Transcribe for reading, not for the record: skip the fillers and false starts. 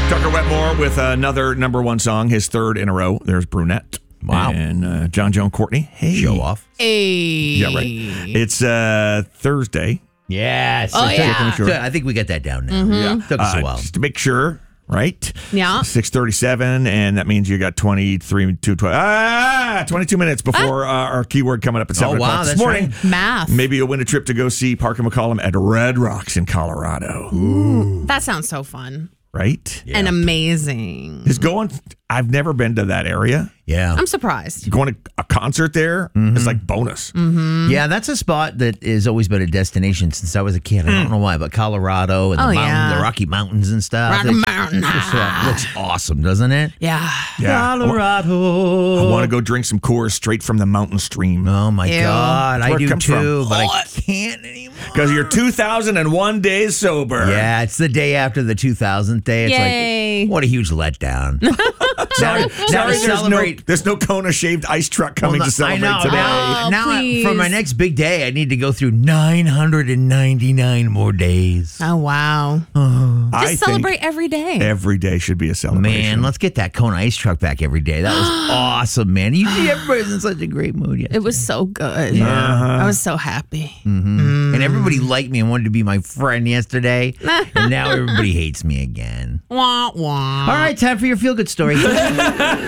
Tucker Wetmore with another number one song, his third in a row. There's Brunette. Wow. And John Joan Courtney. Hey. Show off. Hey. Yeah, right. It's Thursday. Yes. Oh, yeah. Good. I think we got that down now. Yeah. Took us a while. Just to make sure, right? Yeah. 6:37, and that means you got 22 minutes before our keyword coming up at 7 o'clock this that's morning. right. Math. Maybe you'll win a trip to go see Parker McCollum at Red Rocks in Colorado. That sounds so fun Right? and amazing. Is going, I've never been to that area. Yeah. I'm surprised. Going to a concert there is like bonus. Yeah, that's a spot that has always been a destination since I was a kid. I don't know why, but Colorado and the Rocky Mountains and stuff. Rocky Mountain. Looks awesome, doesn't it? Yeah. Yeah. Colorado. I want to go drink some Coors straight from the mountain stream. Oh my Ew. God, That's I where it do comes too, from. but I can't anymore. Because you're 2,001 days sober. Yeah, it's the day after the 2000th day. It's Yay. like, what a huge letdown. Now to Sorry, celebrate. there's no Kona shaved ice truck coming to celebrate I know. today. Now please. for my next big day, I need to go through 999 more days. Oh, wow. I Just celebrate every day. every day should be a celebration. Man, let's get that Kona ice truck back every day. That was awesome, man. You see everybody's in such a great mood. It was so good. Yeah. I was so happy. And everybody liked me and wanted to be my friend yesterday. And now everybody hates me again. Wah, wah. All right, time for your feel-good story.